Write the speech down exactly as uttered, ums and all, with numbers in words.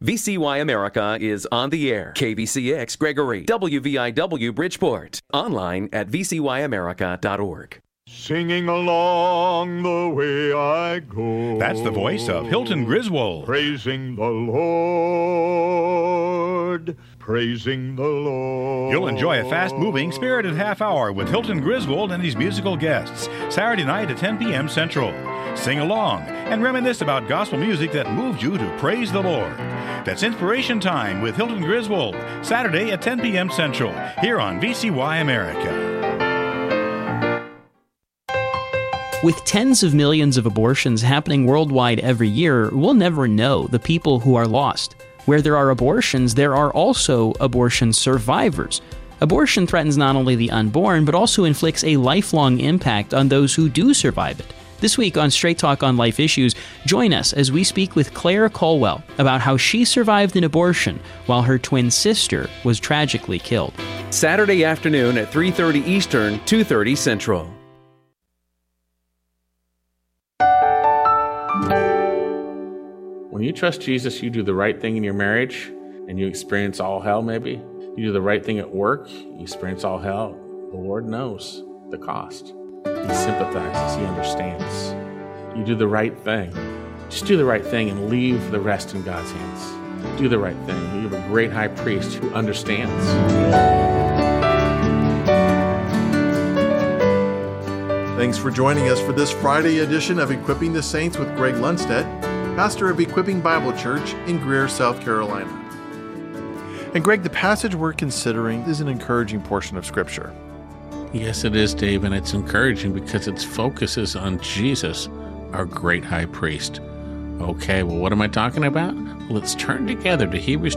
V C Y America is on the air. K V C X Gregory, W V I W Bridgeport. Online at v c y america dot org. Singing along the way I go. That's the voice of Hilton Griswold. Praising the Lord. Praising the Lord. You'll enjoy a fast-moving, spirited half hour with Hilton Griswold and his musical guests, Saturday night at ten p.m. Central. Sing along and reminisce about gospel music that moved you to praise the Lord. That's Inspiration Time with Hilton Griswold, Saturday at ten p.m. Central, here on V C Y America. With tens of millions of abortions happening worldwide every year, we'll never know the people who are lost. Where there are abortions, there are also abortion survivors. Abortion threatens not only the unborn, but also inflicts a lifelong impact on those who do survive it. This week on Straight Talk on Life Issues, join us as we speak with Claire Colwell about how she survived an abortion while her twin sister was tragically killed. Saturday afternoon at three thirty Eastern, two thirty Central. When you trust Jesus, you do the right thing in your marriage, and you experience all hell maybe. You do the right thing at work, you experience all hell. The Lord knows the cost. He sympathizes, He understands. You do the right thing. Just do the right thing and leave the rest in God's hands. Do the right thing. You have a great high priest who understands. Thanks for joining us for this Friday edition of Equipping the Saints with Greg Lundstedt, pastor of Equipping Bible Church in Greer, South Carolina. And Greg, the passage we're considering is an encouraging portion of Scripture. Yes, it is, Dave, and it's encouraging because its focus is on Jesus, our great high priest. Okay, well, what am I talking about? Let's turn together to Hebrews